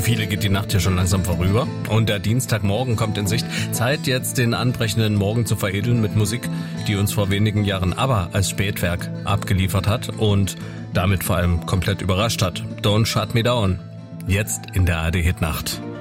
Für viele geht die Nacht hier schon langsam vorüber und der Dienstagmorgen kommt in Sicht. Zeit jetzt den anbrechenden Morgen zu veredeln mit Musik, die uns vor wenigen Jahren ABBA als Spätwerk abgeliefert hat und damit vor allem komplett überrascht hat. Don't Shut Me Down. Jetzt in der ARD Hitnacht.